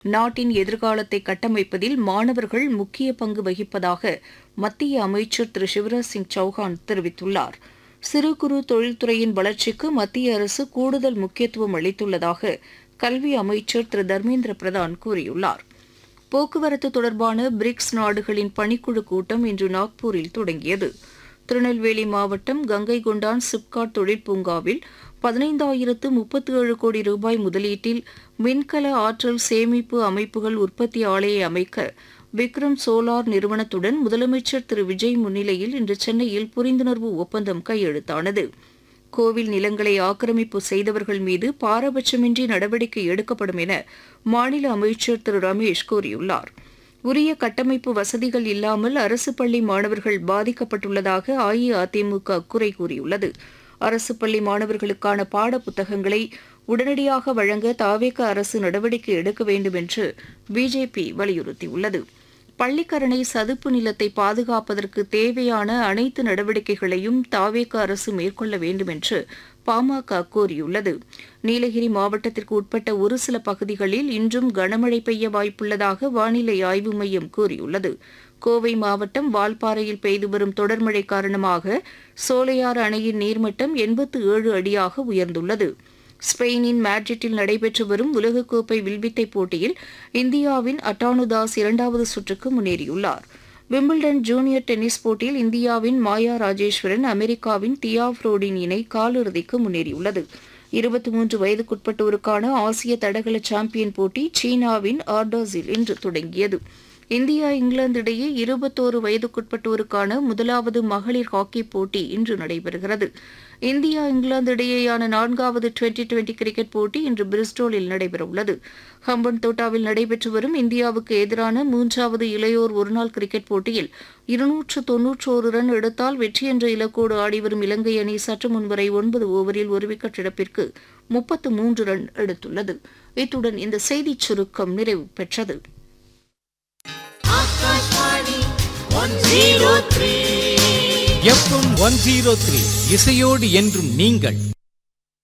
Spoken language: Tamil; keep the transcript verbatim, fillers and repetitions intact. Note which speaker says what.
Speaker 1: நாட்டின் எதிர்காலத்தை கட்டமைப்பதில் மாணவர்கள் முக்கிய பங்கு வகிப்பதாக மத்திய அமைச்சர் திரு சிவராஜ் சிங் சௌஹான் தெரிவித்துள்ளார். சிறு குறு தொழில்துறையின் வளர்ச்சிக்கு மத்திய அரசு கூடுதல் முக்கியத்துவம் அளித்துள்ளதாக கல்வி அமைச்சர் திரு தர்மேந்திர பிரதான் கூறியுள்ளார். போக்குவரத்து தொடர்பான பிரிக்ஸ் நாடுகளின் பணிக்குழு கூட்டம் இன்று நாக்பூரில் தொடங்கியது. திருநெல்வேலி மாவட்டம் கங்கை கொண்டான் சிப்காட் தொழிற்பூங்காவில் பதினைந்தாயிரத்து முப்பத்தி ஏழு கோடி ரூபாய் முதலீட்டில் மின்கல ஆற்றல் சேமிப்பு அமைப்புகள் உற்பத்தி ஆலையை அமைக்க விக்ரம் சோலார் நிறுவனத்துடன் முதலமைச்சர் திரு விஜய் முன்னிலையில் இன்று சென்னையில் புரிந்துணர்வு ஒப்பந்தம் கையெழுத்தானது. கோவில் நிலங்களை ஆக்கிரமிப்பு செய்தவர்கள் மீது பாரபட்சமின்றி நடவடிக்கை எடுக்கப்படும் என மாநில அமைச்சர் திரு ரமேஷ் கூறியுள்ளார். உரிய கட்டமைப்பு வசதிகள் இல்லாமல் அரசு பள்ளி மாணவர்கள் பாதிக்கப்பட்டுள்ளதாக அஇஅதிமுக குறை கூறியுள்ளது. அரசு பள்ளி மாணவர்களுக்கான பாட புத்தகங்களை உடனடியாக வழங்க தாவேக அரசு நடவடிக்கை எடுக்க வேண்டும் என்று பிஜேபி வலியுறுத்தியுள்ளது. பள்ளிக்கரணை சதுப்பு நிலத்தை பாதுகாப்பதற்கு தேவையான அனைத்து நடவடிக்கைகளையும் தாவேக அரசு மேற்கொள்ள வேண்டும் என்று பாமக கோரியுள்ளது. நீலகிரி மாவட்டத்திற்கு உட்பட்ட ஒரு சில பகுதிகளில் இன்றும் கனமழை பெய்ய வாய்ப்புள்ளதாக வானிலை ஆய்வு மையம் கூறியுள்ளது. கோவை மாவட்டம் வால்பாறையில் பெய்து வரும் தொடர்மழை காரணமாக சோலையாறு அணையின் நீர்மட்டம் எண்பத்து ஏழு அடியாக உயர்ந்துள்ளது. ஸ்பெயினின் மேட்ரிட்டில் நடைபெற்று வரும் உலகக்கோப்பை வில்வித்தை போட்டியில் இந்தியாவின் அட்டானு தாஸ் இரண்டாவது சுற்றுக்கு முன்னேறியுள்ளார். விம்பிள்டன் ஜூனியர் டென்னிஸ் போட்டியில் இந்தியாவின் மாயா ராஜேஸ்வரன் அமெரிக்காவின் தியா ஃப்ரோடின் இணை காலிறுதிக்கு முன்னேறியுள்ளது. இருபத்தி மூன்று வயதுக்குட்பட்டோருக்கான ஆசிய தடகள சாம்பியன் போட்டி சீனாவின் ஆர்டாஸில் இன்று தொடங்கியது. இந்தியா இங்கிலாந்து இடையே இருபத்தோரு வயதுக்குட்பட்டோருக்கான முதலாவது மகளிர் ஹாக்கி போட்டி இன்று நடைபெறுகிறது. இந்தியா இங்கிலாந்து இடையேயான நான்காவது டுவெண்டி டுவெண்டி கிரிக்கெட் போட்டி இன்று பிரிஸ்டோலில் நடைபெறவுள்ளது. ஹம்பன் தோட்டாவில் நடைபெற்று வரும் இந்தியாவுக்கு எதிரான மூன்றாவது இளையோர் ஒருநாள் கிரிக்கெட் போட்டியில் இருநூற்று தொன்னூற்றோரு ரன் எடுத்தால் வெற்றி என்ற இலக்கோடு ஆடிவரும் இலங்கை அணி சற்று முன்வரை ஒன்பது ஓவரில் ஒரு விக்கெட் இழப்பிற்கு முப்பத்து மூன்று ரன் எடுத்துள்ளது. இத்துடன் இந்த செய்திச் சுருக்கம் நிறைவு பெற்றது.
Speaker 2: எஃப்எம் ஒன் ஜீரோ த்ரீ இசையோடு என்றும் நீங்கள்